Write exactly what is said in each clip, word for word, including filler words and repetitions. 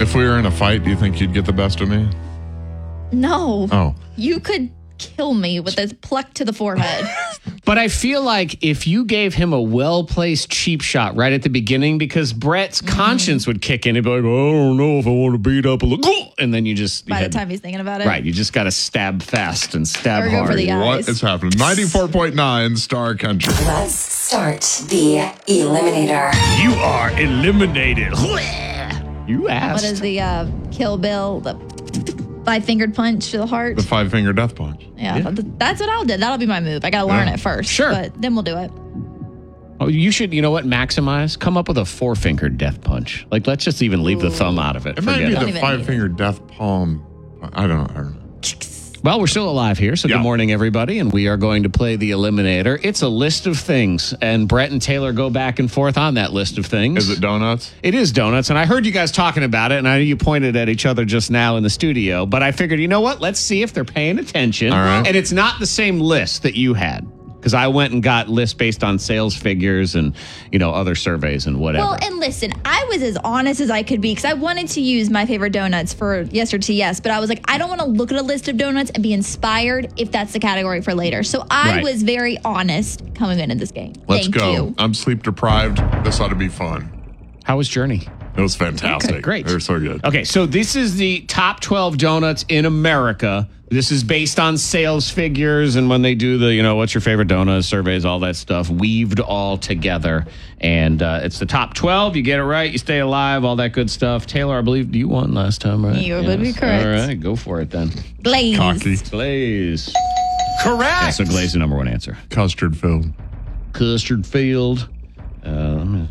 If we were in a fight, do you think you'd get the best of me? No. Oh. You could kill me with a pluck to the forehead. But I feel like if you gave him a well-placed cheap shot right at the beginning, because Brett's mm. conscience would kick in and be like, oh, I don't know if I want to beat up a little. And then you just... By you the had, time he's thinking about it. Right. You just got to stab fast and stab or go hard. for the eyes. What is happening? ninety-four point nine Star Country. Let's start the Eliminator. You are eliminated. You asked. What is the uh, Kill Bill? The five-fingered punch to the heart? The five-finger death punch. Yeah, Yeah. that's what I'll do. That'll be my move. I got to learn Yeah. it first. Sure. But then we'll do it. Oh, you should, you know what, maximize? Come up with a four-fingered death punch. Like, let's just even leave the thumb out of it. It might Forget be it. Don't the even five-finger death palm. I don't know. I don't know. Well, we're still alive here, so Yeah. good morning, everybody, and we are going to play the Eliminator. It's a list of things, and Brett and Taylor go back and forth on that list of things. Is it donuts? It is donuts, and I heard you guys talking about it, and I know you pointed at each other just now in the studio, but I figured, you know what? Let's see if they're paying attention. All right. And it's not the same list that you had, because I went and got lists based on sales figures and, you know, other surveys and whatever. Well, and listen, I was as honest as I could be because I wanted to use my favorite donuts for yes or T yes, but I was like, I don't want to look at a list of donuts and be inspired if that's the category for later. So I Right. was very honest coming into this game. Let's Thank go. you. I'm sleep deprived. This ought to be fun. How was Journey? It was fantastic. Okay, great. They're so good. Okay, so this is the top twelve donuts in America. This is based on sales figures and when they do the, you know, what's your favorite donut surveys, all that stuff, weaved all together. And uh, it's the top twelve. You get it right, you stay alive, all that good stuff. Taylor, I believe you won last time, right? You would be correct. All right, go for it then. Glaze. Cocky. Glaze. Correct. Yeah, so Glaze is the number one answer. Custard filled. Custard filled. Uh,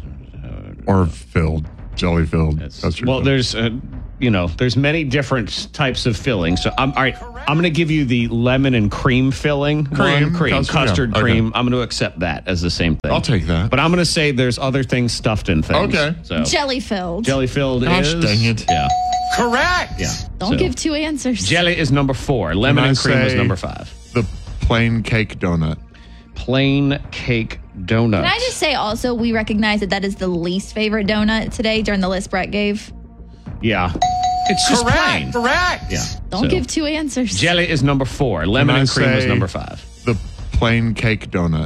Or filled. Jelly filled. Custard well, filled. there's, uh, you know, there's many different types of filling. So, I'm, all right, I'm going to give you the lemon and cream filling. Cream, one, cream, custard, custard, yeah, okay. cream. I'm going to accept that as the same thing. I'll take that. But I'm going to say there's other things stuffed in things. Okay. So, Jelly filled. jelly filled Gosh, is. dang it. Yeah. Correct. Yeah. Don't So, give two answers. Jelly is number four. Lemon I and cream is say- number five. The plain cake donut. Plain cake donut. Can I just say also, we recognize that that is the least favorite donut today during the list Brett gave. Yeah. It's just plain. Correct. Yeah. Don't So, give two answers. Jelly is number four. Lemon I and cream is say- number five. The plain cake donut.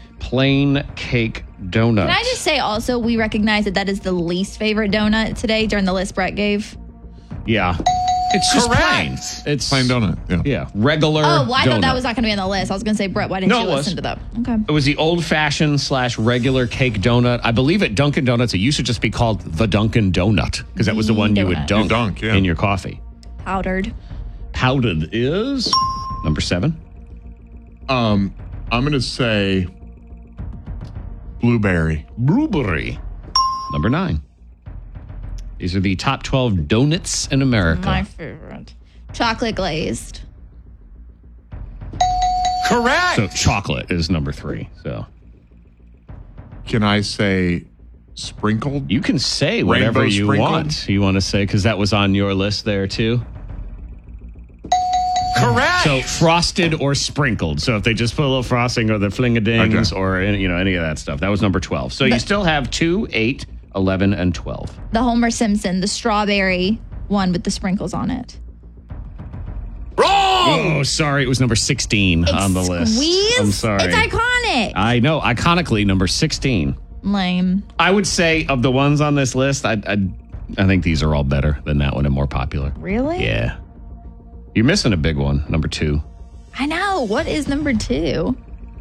Plain cake donut. Can I just say also, we recognize that that is the least favorite donut today during the list Brett gave. Yeah. It's just Correct. plain. It's Plain donut. Yeah. Yeah. Regular Oh, well, I donut. thought that was not going to be on the list. I was going to say, Brett, why didn't No, you it listen was. to that? Okay. It was the old-fashioned slash regular cake donut. I believe at Dunkin' Donuts, it used to just be called the Dunkin' Donut because that was the The one you would donut. dunk, You dunk, yeah. in your coffee. Powdered. Powdered is number seven. Um, I'm going to say blueberry. Blueberry. Number nine. These are the top twelve donuts in America. My favorite. Chocolate glazed. Correct. So chocolate is number three. So Can I say sprinkled? you can say whatever Rainbow you sprinkled? want. You want to say because that was on your list there too. Correct. So frosted or sprinkled. So if they just put a little frosting or the flingadings Okay. or any, you know any of that stuff, that was number twelve. So you still have two, eight, eleven, and twelve. The Homer Simpson, the strawberry one with the sprinkles on it. Oh, sorry, it was number sixteen on the list. Squeeze? I'm sorry. It's iconic. I know, iconically number sixteen. Lame. I would say of the ones on this list, I I, I think these are all better than that one and more popular. Really? Yeah. You're missing a big one, number two. I know. What is number two?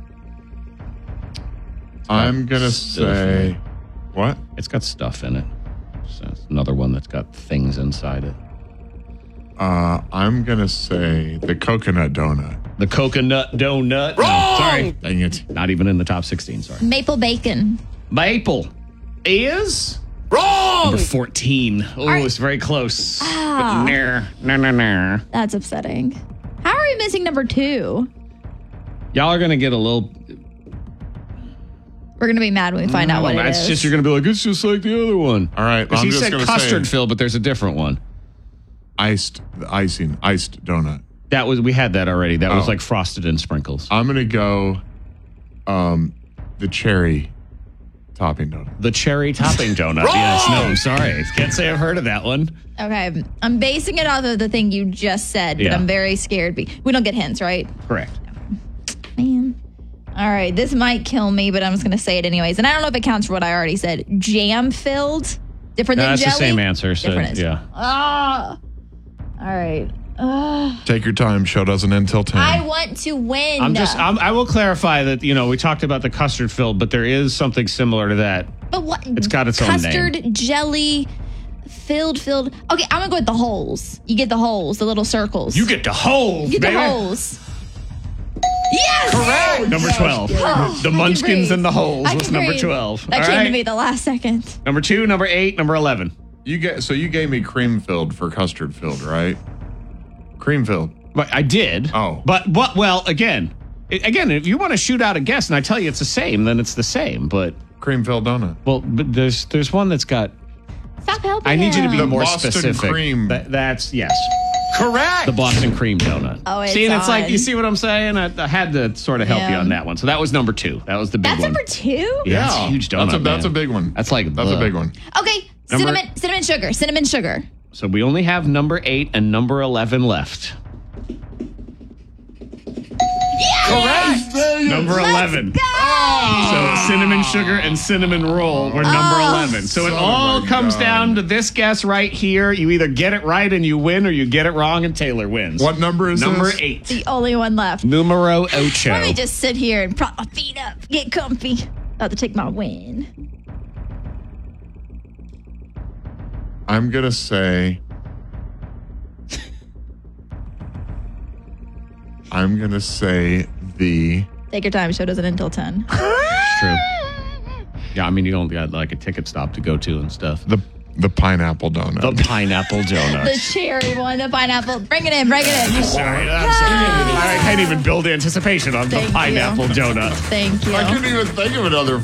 I'm going to Stuff say in it. what? It's got stuff in it. So it's another one that's got things inside it. Uh, I'm going to say the coconut donut. The coconut donut. No, sorry. Dang it. Not even in the top sixteen, sorry. Maple bacon. Maple is Wrong. number fourteen. Oh, Are- it's very close. Ah. But nah, nah, nah, nah. That's upsetting. How are we missing number two? Y'all are going to get a little... We're going to be mad when we find out what it it's is. just, you're going to be like, it's just like the other one. All right. Because I'm he just said going to custard say fill, but there's a different one. iced, the icing, iced donut. That was, we had that already. That was Oh. like frosted and sprinkles. I'm going to go um, the cherry topping donut. The cherry topping donut. Yes, no, I'm sorry. Can't say I've heard of that one. Okay, I'm basing it off of the thing you just said, but Yeah. I'm very scared. Be- we don't get hints, right? Correct. Man. All right, this might kill me, but I'm just going to say it anyways. And I don't know if it counts for what I already said. Jam filled, different No, than that's jelly. the same answer. So, Different. yeah. Ah. All right. Ah. Take your time. Show doesn't end till ten. I want to win. I'm just. I'm, I will clarify that you know we talked about the custard filled, but there is something similar to that. But what? It's got its own custard, name. jelly, filled, filled. Okay, I'm gonna go with the holes. You get the holes, the little circles. You get the holes, You get baby. the holes. Yes. Correct. Number twelve. Oh, the I can Munchkins breathe. and the holes I was can number breathe. twelve. That All came right. to me at the last second. Number two, number eight, number eleven. You get so you gave me cream filled for custard filled, right? Cream filled. But I did. Oh. But what? Well, again, i- again, if you want to shoot out a guess and I tell you it's the same, then it's the same. But Cream filled donut. well, but there's there's one that's got. Stop helping I need you to be him. The more Boston specific. cream. That, that's yes. Correct. The Boston cream donut. Oh, it's see, and it's like on. you see what I'm saying. I, I had to sort of help you Yeah. on that one. So that was number two. That was the big That's one. number two. Yeah, that's a huge donut. That's a, that's a man. big one. That's like that's the- a big one. Okay, Number- cinnamon, cinnamon sugar, cinnamon sugar. So we only have number eight and number eleven left. Correct. Number eleven. So cinnamon sugar and cinnamon roll were number Oh. eleven. So it Son all of a comes gun. down to this guess right here. You either get it right and you win, or you get it wrong and Taylor wins. What number is Number this? eight. The only one left. Numero ocho. Let me just sit here and prop my feet up, get comfy. About to take my win. I'm gonna say. I'm gonna say the. Take your time. Show doesn't end until ten. It's true. Yeah, I mean, you only got like a ticket stop to go to and stuff. The the pineapple donut. The pineapple donut. The cherry one, the pineapple. Bring it in, bring it in. Sorry, I'm sorry. I can't even build anticipation on Thank the you. pineapple donut. Thank you. I couldn't even think of another